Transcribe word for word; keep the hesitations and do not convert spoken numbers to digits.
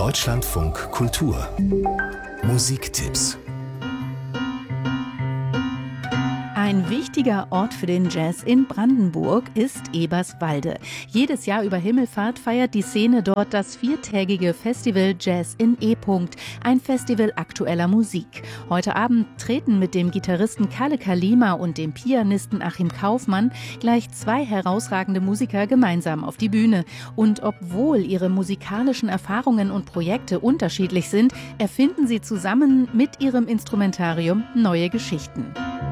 Deutschlandfunk Kultur Musiktipps. Ein wichtiger Ort für den Jazz in Brandenburg ist Eberswalde. Jedes Jahr über Himmelfahrt feiert die Szene dort das viertägige Festival Jazz in E. Ein Festival aktueller Musik. Heute Abend treten mit dem Gitarristen Kalle Kalima und dem Pianisten Achim Kaufmann gleich zwei herausragende Musiker gemeinsam auf die Bühne. Und obwohl ihre musikalischen Erfahrungen und Projekte unterschiedlich sind, erfinden sie zusammen mit ihrem Instrumentarium neue Geschichten.